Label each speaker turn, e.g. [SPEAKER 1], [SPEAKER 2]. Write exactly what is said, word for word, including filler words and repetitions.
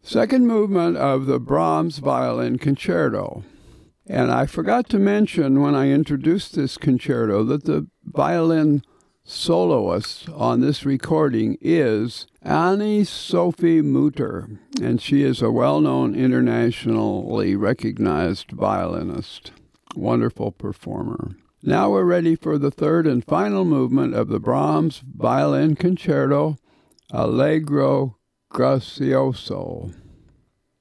[SPEAKER 1] Second movement of the Brahms Violin Concerto. And I forgot to mention when I introduced this concerto that the violin soloist on this recording is Annie Sophie Mutter, and she is a well-known, internationally recognized violinist. Wonderful performer. Now we're ready for the third and final movement of the Brahms Violin Concerto, Allegro Grazioso.